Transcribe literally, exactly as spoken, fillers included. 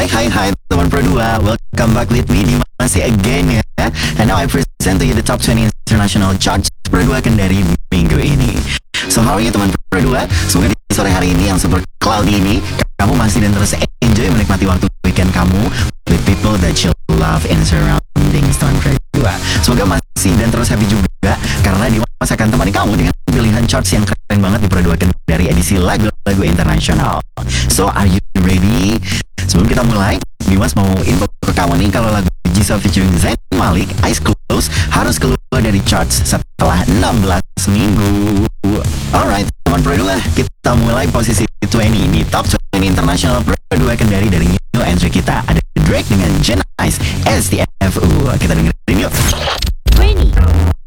hai hai teman Pro dua, welcome back with me Dimas again ya. And now I present to you the top twenty international charts Pro dua Kendari minggu ini. So how are you teman Pro dua? Semoga di sore hari ini yang super cloudy ini kamu masih dan terus enjoy menikmati waktu weekend kamu with people that you love and surroundings teman Pro dua. Semoga masih dan terus happy juga karena Dimas akan temani kamu dengan pilihan charts yang keren banget di Pro dua Kendari edisi lagu-lagu internasional. So are you ready? Sebelum kita mulai, Dimas mau info ke kamu nih kalau lagu Jisoo featuring Zayn Malik, Eyes Closed harus keluar dari charts setelah enam belas minggu. Alright, teman Pro dua, kita mulai posisi dua puluh di Top dua puluh International Pro dua Kendari dari new entry kita. Ada Drake dengan Gen Ice S T F U. Kita dengerin yuk. dua puluh.